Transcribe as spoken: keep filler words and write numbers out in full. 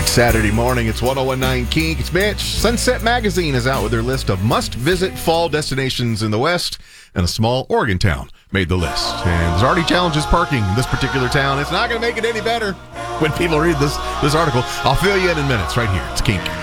Good Saturday morning. It's one oh one point nine Kink. It's Mitch. Sunset Magazine is out with their list of must-visit fall destinations in the West, and a small Oregon town made the list. And there's already challenges parking in this particular town. It's not going to make it any better when people read this, this article. I'll fill you in in minutes right here. It's Kink.